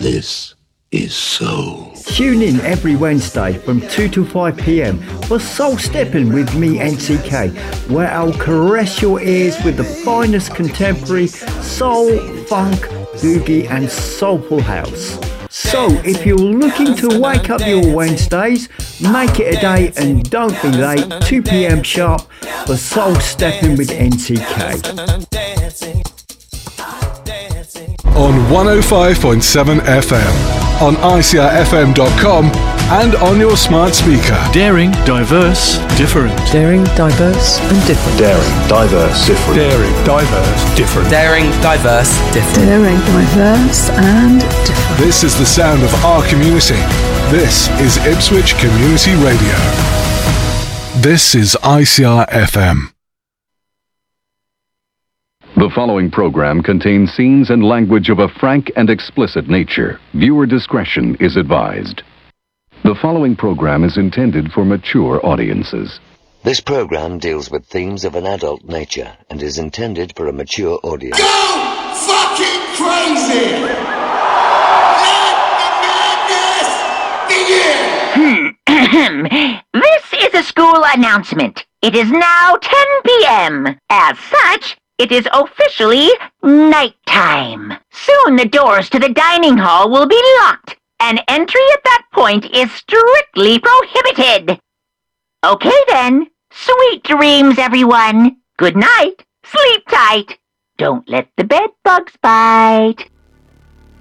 This is soul. Tune in every Wednesday from 2 to 5 p.m. for Soul Stepping with me, NCK, where I'll caress your ears with the finest contemporary soul, funk, boogie and soulful house. So if you're looking to wake up your Wednesdays, make it a day and don't be late, 2 p.m. sharp for Soul Stepping with NCK. On 105.7 FM, on ICRFM.com and on your smart speaker. Daring, diverse, different. Daring, diverse and different. Daring, diverse, different. Daring, diverse, different. Daring, diverse, different. Daring, diverse and different. This is the sound of our community. This is Ipswich Community Radio. This is ICRFM. The following program contains scenes and language of a frank and explicit nature. Viewer discretion is advised. The following program is intended for mature audiences. This program deals with themes of an adult nature and is intended for a mature audience. Go fucking crazy! Let the madness begin! This is a school announcement. It is now 10 p.m. As such, it is officially nighttime. Soon the doors to the dining hall will be locked, and entry at that point is strictly prohibited. Okay then, sweet dreams, everyone. Good night, sleep tight. Don't let the bed bugs bite.